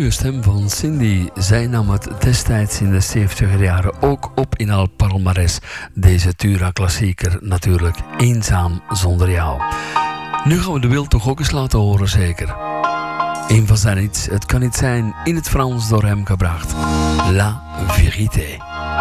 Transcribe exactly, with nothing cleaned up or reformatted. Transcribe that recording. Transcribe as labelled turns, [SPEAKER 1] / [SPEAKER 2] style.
[SPEAKER 1] mooie stem van Cindy. Zij nam het destijds in de zeventiger jaren ook op in haar palmares. Deze Tura-klassieker natuurlijk. Eenzaam zonder jou. Nu gaan we de Wil toch ook eens laten horen, zeker. Een van zijn iets, het kan niet zijn, in het Frans door hem gebracht. La Vérité.